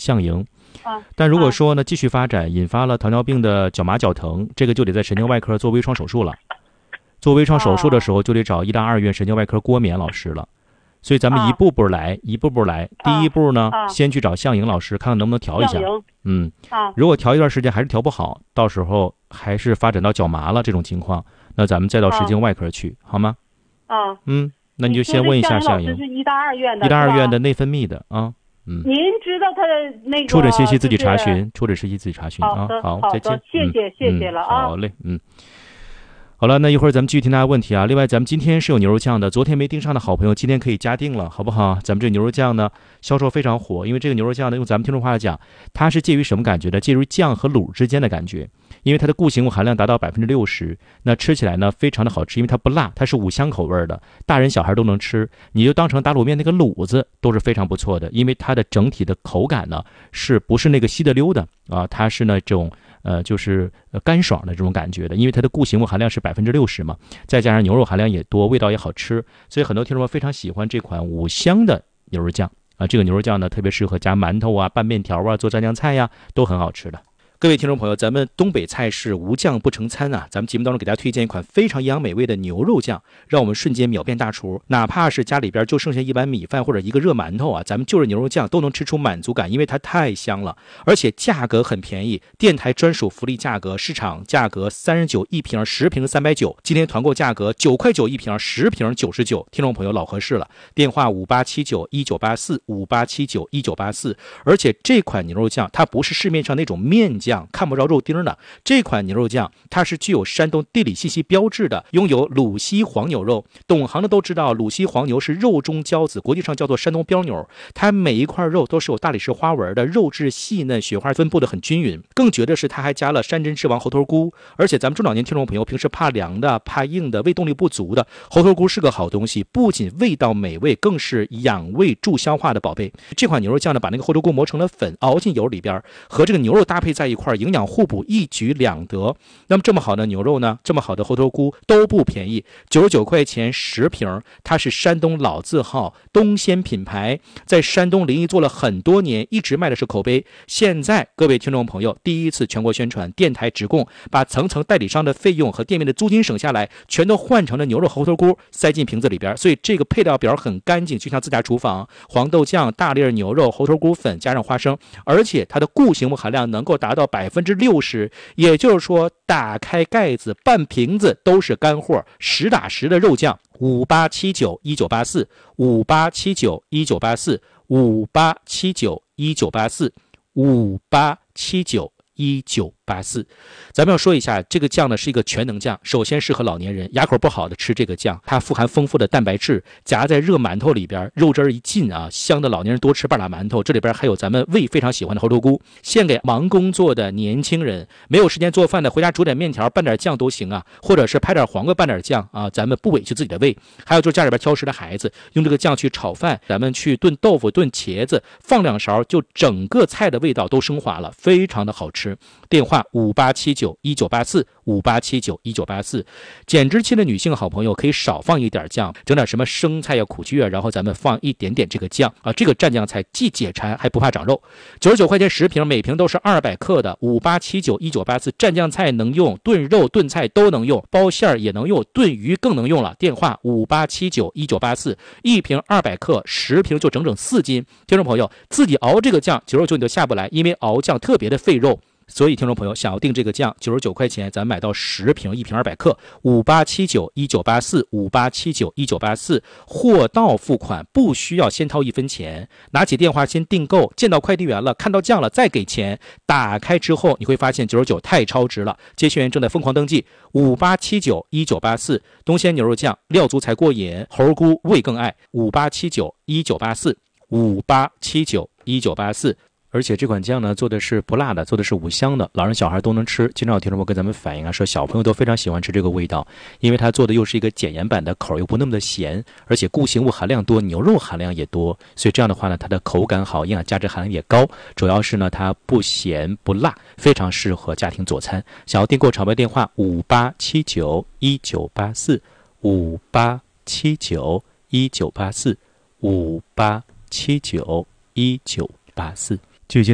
项营。但如果说呢继续发展，引发了糖尿病的脚麻脚疼，这个就得在神经外科做微创手术了。做微创手术的时候，就得找医大2院神经外科郭冕老师了。所以咱们一步步来，一步步来。第一步呢，先去找项营老师，看看能不能调一下。如果调一段时间还是调不好，到时候还是发展到脚麻了这种情况，那咱们再到神经外科去，好吗？那你就先问一下项营。 是医大2院的， 医大2院的内分泌的啊。 您知道他的那个出诊信息自己查询，出诊信息自己查询啊。好，再见。 谢谢了啊。 好嘞，好了，那一会儿咱们继续听大家问题啊。另外，咱们今天是有牛肉酱的，昨天没订上的好朋友，今天可以加订了，好不好？咱们这牛肉酱呢，销售非常火，因为这个牛肉酱呢，用咱们听众话讲，它是介于什么感觉呢？介于酱和卤之间的感觉，因为它的固形物含量达到60%，那吃起来呢非常的好吃，因为它不辣，它是5香口味的，大人小孩都能吃，你就当成打卤面那个卤子都是非常不错的，因为它的整体的口感呢，是不是那个稀的溜的啊？它是那种就是干爽的这种感觉的，因为它的固形物含量是60%嘛，再加上牛肉含量也多，味道也好吃，所以很多听众们非常喜欢这款5香的牛肉酱啊。这个牛肉酱呢，特别适合加馒头啊、拌面条啊、做蘸酱菜呀，都很好吃的。各位听众朋友，咱们东北菜是无酱不成餐啊！咱们节目当中给大家推荐一款非常营养美味的牛肉酱，让我们瞬间秒变大厨。哪怕是家里边就剩下一碗米饭或者一个热馒头啊，咱们就着牛肉酱都能吃出满足感，因为它太香了，而且价格很便宜，电台专属福利价格，市场价格39一瓶，10瓶390，今天团购价格9块9一瓶，10瓶99，听众朋友老合适了。电话58791984，58791984。而且这款牛肉酱它不是市面上那种面酱看不着肉丁的，这款牛肉酱它是具有山东地理信息标志的，拥有鲁西黄牛肉。懂行的都知道，鲁西黄牛是肉中骄子，国际上叫做山东标牛，它每一块肉都是有大理石花纹的，肉质细嫩，雪花分布的很均匀。更绝的是它还加了山珍之王猴头菇，而且咱们中老年听众朋友平时怕凉的、怕硬的、胃动力不足的，猴头菇是个好东西，不仅味道美味，更是养胃助消化的宝贝。这款牛肉酱呢，把那个猴头菇磨成了粉，熬进油里边，和这个牛肉搭配在一块，营养互补，一举两得。那么这么好的牛肉呢，这么好的猴头菇都不便宜，99块钱10瓶，它是山东老字号东鲜品牌，在山东临沂做了很多年，一直卖的是口碑。现在各位听众朋友第一次全国宣传，电台直供，把层层代理商的费用和店面的租金省下来，全都换成了牛肉猴头菇塞进瓶子里边，所以这个配料表很干净，就像自家厨房。黄豆酱、大粒牛肉、猴头菇粉加上花生，而且它的固形物含量能够达到60%，也就是说打开盖子半瓶子都是干货，实打实的肉酱。58791984，58791984，58791984，58791984。咱们要说一下，这个酱呢是一个全能酱，首先适合老年人，牙口不好的吃这个酱，它富含丰富的蛋白质，夹在热馒头里边，肉汁一进啊，香的老年人多吃半拉馒头。这里边还有咱们胃非常喜欢的猴头菇，献给忙工作的年轻人，没有时间做饭的，回家煮点面条拌点酱都行啊，或者是拍点黄瓜拌点酱啊，咱们不委屈自己的胃。还有就是家里边挑食的孩子，用这个酱去炒饭，咱们去炖豆腐、炖茄子，放2勺，就整个菜的味道都升华了，非常的好吃。电话58791984，58791984。减脂期的女性好朋友可以少放一点酱，整点什么生菜呀、苦苣啊，然后咱们放一点点这个酱啊，这个蘸酱菜既解馋还不怕长肉。99块钱10瓶，每瓶都是200克的。58791984，蘸酱菜能用，炖肉炖菜都能用，包馅也能用，炖鱼更能用了。电话58791984，一瓶200克，10瓶就整整4斤。听众朋友自己熬这个酱，99你就下不来，因为熬酱特别的费肉。所以听众朋友想要订这个酱，99块钱咱买到10瓶，一瓶200克，58791984，58791984，货到付款，不需要先掏1分钱，拿起电话先订购，见到快递员了，看到酱了再给钱，打开之后你会发现99太超值了。接线员正在疯狂登记，58791984，东鲜牛肉酱料足才过瘾，猴菇味更爱，58791984，58791984。而且这款酱呢做的是不辣的，做的是5香的，老人小孩都能吃。经常有听众朋友跟咱们反映啊，说小朋友都非常喜欢吃这个味道，因为它做的又是一个减盐版的，口又不那么的咸，而且固形物含量多，牛肉含量也多，所以这样的话呢，它的口感好，营养价值含量也高，主要是呢它不咸不辣，非常适合家庭佐餐。想要订购场外电话58791984，58791984，58791984。就已经